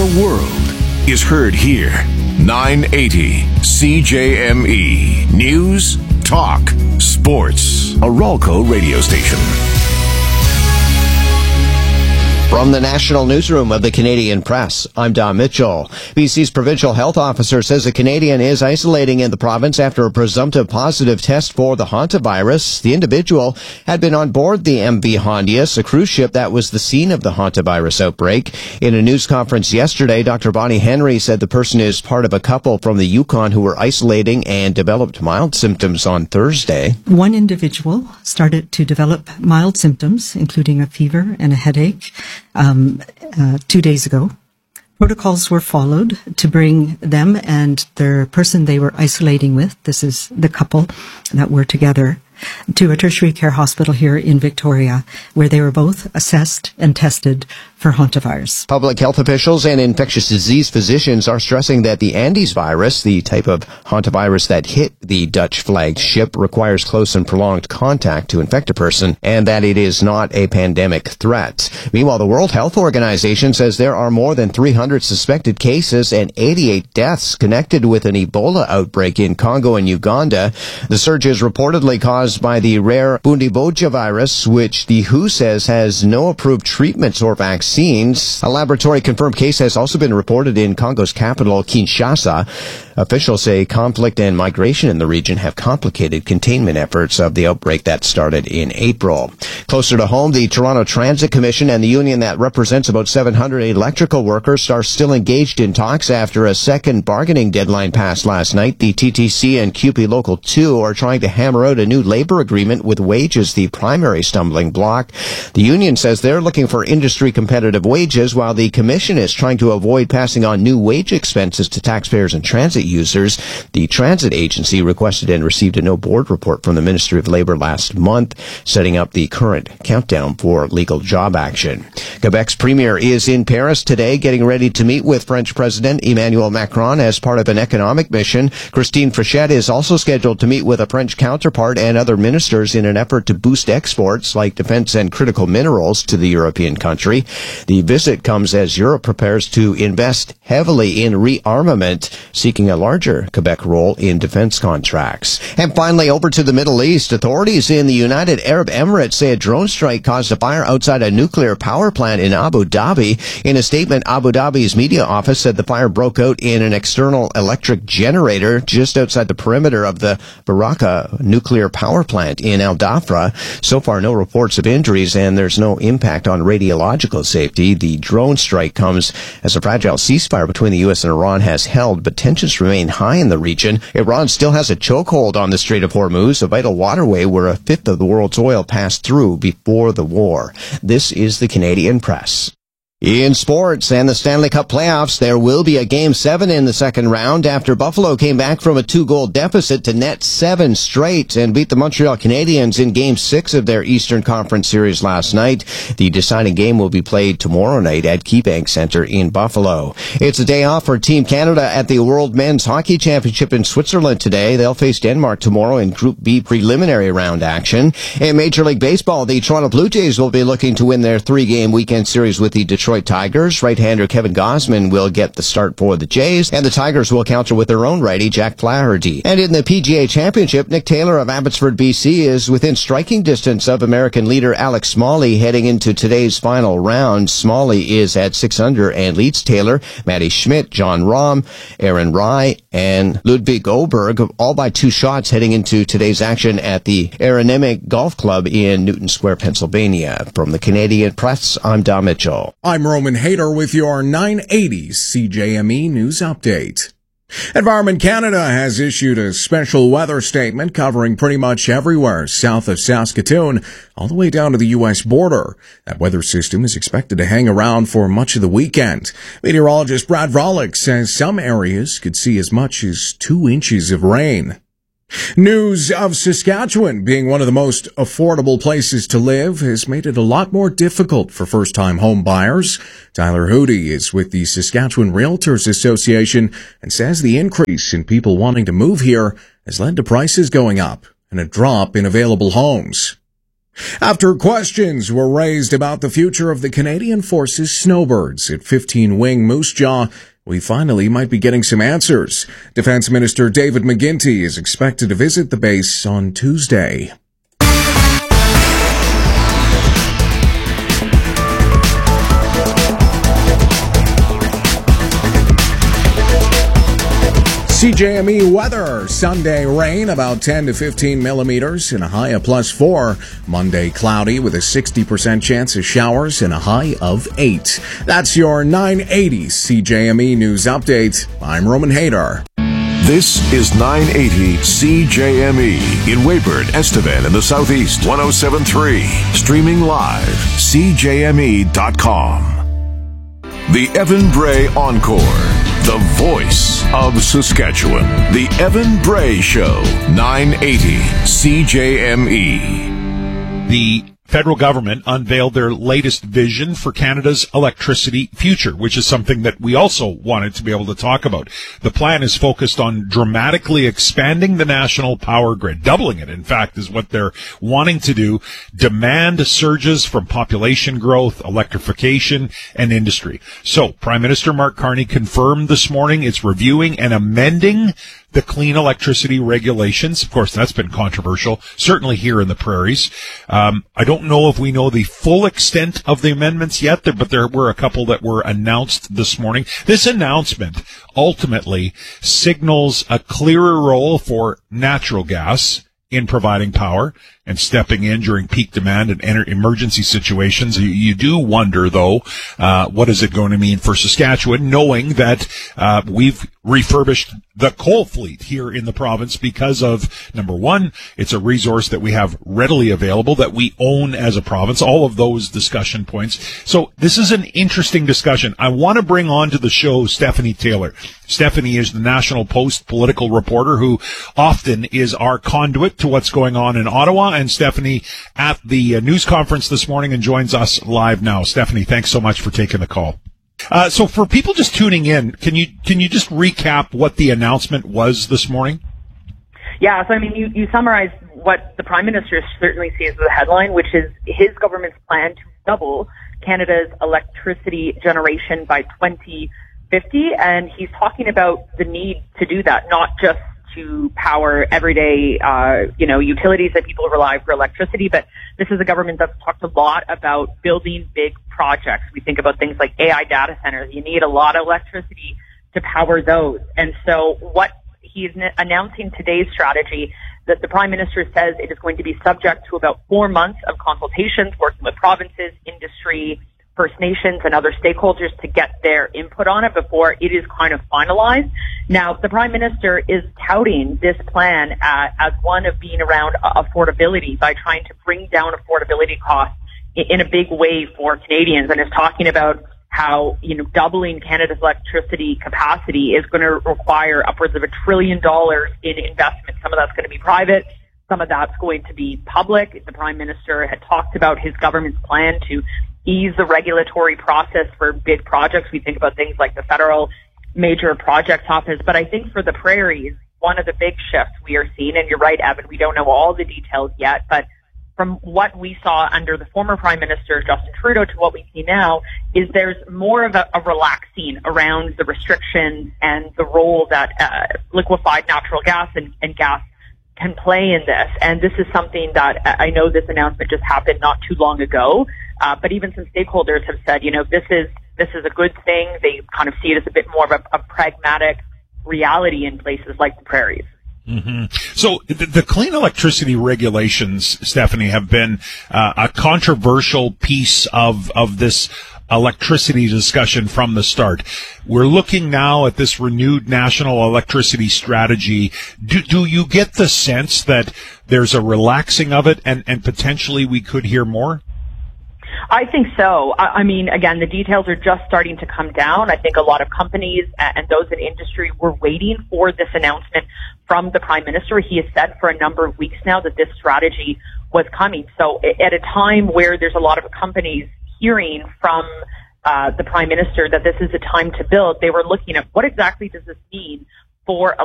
the world is heard here. 980 CJME. News, talk, sports. A Ralco radio station. From the National Newsroom of the Canadian Press, I'm Don Mitchell. BC's provincial health officer says a Canadian is isolating in the province after a presumptive positive test for the hantavirus. The individual had been on board the MV Hondius, a cruise ship that was the scene of the hantavirus outbreak. In a news conference yesterday, Dr. Bonnie Henry said the person is part of a couple from the Yukon who were isolating and developed mild symptoms on Thursday. One individual started to develop mild symptoms, including a fever and a headache, 2 days ago. Protocols were followed to bring them and the person they were isolating with, this is the couple that were together, to a tertiary care hospital here in Victoria, where they were both assessed and tested for hantavirus. Public health officials and infectious disease physicians are stressing that the Andes virus, the type of hantavirus that hit the Dutch-flagged ship, requires close and prolonged contact to infect a person, and that it is not a pandemic threat. Meanwhile, the World Health Organization says there are more than 300 suspected cases and 88 deaths connected with an Ebola outbreak in Congo and Uganda. The surge is reportedly caused by the rare Bundiboja virus, which the WHO says has no approved treatments or vaccines. A laboratory-confirmed case has also been reported in Congo's capital, Kinshasa. Officials say conflict and migration in the region have complicated containment efforts of the outbreak that started in April. Closer to home, the Toronto Transit Commission and the union that represents about 700 electrical workers are still engaged in talks after a second bargaining deadline passed last night. The TTC and CUPE Local 2 are trying to hammer out a new labor agreement with wages, the primary stumbling block. The union says they're looking for industry competitive wages, while the commission is trying to avoid passing on new wage expenses to taxpayers and transit users. The transit agency requested and received a no-board report from the Ministry of Labour last month, setting up the current countdown for legal job action. Quebec's premier is in Paris today, getting ready to meet with French President Emmanuel Macron as part of an economic mission. Christine Frechette is also scheduled to meet with a French counterpart and other ministers in an effort to boost exports like defense and critical minerals to the European country. The visit comes as Europe prepares to invest heavily in rearmament, seeking a larger Quebec role in defense contracts. And finally, over to the Middle East. Authorities in the United Arab Emirates say a drone strike caused a fire outside a nuclear power plant in Abu Dhabi. In a statement, Abu Dhabi's media office said the fire broke out in an external electric generator just outside the perimeter of the Baraka nuclear power plant in Al Dhafra. So far, no reports of injuries, and there's no impact on radiological safety. The drone strike comes as a fragile ceasefire between the U.S. and Iran has held, but tensions remain high in the region. Iran still has a chokehold on the Strait of Hormuz, a vital waterway where a fifth of the world's oil passed through before the war. This is the Canadian Press. In sports and the Stanley Cup playoffs, there will be a Game 7 in the second round after Buffalo came back from a 2-goal deficit to net 7 straight and beat the Montreal Canadiens in Game 6 of their Eastern Conference series last night. The deciding game will be played tomorrow night at KeyBank Center in Buffalo. It's a day off for Team Canada at the World Men's Hockey Championship in Switzerland today. They'll face Denmark tomorrow in Group B preliminary round action. In Major League Baseball, the Toronto Blue Jays will be looking to win their 3-game weekend series with the Detroit Tigers. Right-hander Kevin Gausman will get the start for the Jays, and the Tigers will counter with their own righty, Jack Flaherty. And in the PGA Championship, Nick Taylor of Abbotsford, BC is within striking distance of American leader Alex Smalley heading into today's final round. Smalley is at 6 under and leads Taylor, Matty Schmidt, John Rahm, Aaron Rai, and Ludwig Oberg, all by 2 shots heading into today's action at the Aronimink Golf Club in Newton Square, Pennsylvania. From the Canadian Press, I'm Don Mitchell. I'm Roman Hayter with your 980 CJME News Update. Environment Canada has issued a special weather statement covering pretty much everywhere south of Saskatoon, all the way down to the U.S. border. That weather system is expected to hang around for much of the weekend. Meteorologist Brad Vrolick says some areas could see as much as 2 inches of rain. News of Saskatchewan being one of the most affordable places to live has made it a lot more difficult for first-time home buyers. Tyler Hootie is with the Saskatchewan Realtors Association and says the increase in people wanting to move here has led to prices going up and a drop in available homes. After questions were raised about the future of the Canadian Forces snowbirds at 15 Wing Moose Jaw, we finally might be getting some answers. Defense Minister David McGuinty is expected to visit the base on Tuesday. CJME weather. Sunday rain about 10 to 15 millimeters and a high of +4. Monday cloudy with a 60% chance of showers and a high of 8. That's your 980 CJME news update. I'm Roman Hadar. This is 980 CJME in Weyburn, Estevan in the Southeast. 107.3. Streaming live. CJME.com. The Evan Bray Encore. The voice of Saskatchewan. The Evan Bray Show. 980 CJME. The federal government unveiled their latest vision for Canada's electricity future, which is something that we also wanted to be able to talk about. The plan is focused on dramatically expanding the national power grid, doubling it, in fact, is what they're wanting to do. Demand surges from population growth, electrification, and industry. So, Prime Minister Mark Carney confirmed this morning it's reviewing and amending the clean electricity regulations. Of course, that's been controversial, certainly here in the prairies. I don't know if we know the full extent of the amendments yet, but there were a couple that were announced this morning. This announcement ultimately signals a clearer role for natural gas in providing power and stepping in during peak demand and emergency situations. You do wonder, though, what is it going to mean for Saskatchewan, knowing that we've refurbished the coal fleet here in the province because of, number one, it's a resource that we have readily available, that we own as a province, all of those discussion points. So this is an interesting discussion. I want to bring on to the show Stephanie Taylor. Stephanie is the National Post political reporter who often is our conduit to what's going on in Ottawa, and Stephanie at the news conference this morning and joins us live now. Stephanie, thanks so much for taking the call. So for people just tuning in, can you just recap what the announcement was this morning? Yeah, so I mean, you summarized what the Prime Minister certainly sees as the headline, which is his government's plan to double Canada's electricity generation by 2050, and he's talking about the need to do that, not just to power everyday, utilities that people rely for electricity, but this is a government that's talked a lot about building big projects. We think about things like AI data centers. You need a lot of electricity to power those. And so what he's announcing today's strategy, that the Prime Minister says it is going to be subject to about 4 months of consultations, working with provinces, industry, First Nations and other stakeholders to get their input on it before it is kind of finalized. Now, the Prime Minister is touting this plan as one of being around affordability by trying to bring down affordability costs in a big way for Canadians, and is talking about how, doubling Canada's electricity capacity is going to require upwards of $1 trillion in investment. Some of that's going to be private. Some of that's going to be public. The Prime Minister had talked about his government's plan to ease the regulatory process for big projects. We think about things like the Federal Major Projects Office. But I think for the prairies, one of the big shifts we are seeing, and you're right, Evan, we don't know all the details yet, but from what we saw under the former Prime Minister, Justin Trudeau, to what we see now, is there's more of a relaxing around the restrictions and the role that liquefied natural gas and gas can play in this. And this is something that I know this announcement just happened not too long ago, but even some stakeholders have said, this is a good thing. They kind of see it as a bit more of a pragmatic reality in places like the prairies. Mm-hmm. So the clean electricity regulations, Stephanie, have been a controversial piece of this electricity discussion from the start. We're looking now at this renewed national electricity strategy. Do you get the sense that there's a relaxing of it and potentially we could hear more? I think so. I mean, again, the details are just starting to come down. I think a lot of companies and those in industry were waiting for this announcement from the Prime Minister. He has said for a number of weeks now that this strategy was coming. So at a time where there's a lot of companies hearing from the Prime Minister that this is a time to build, they were looking at what exactly does this mean for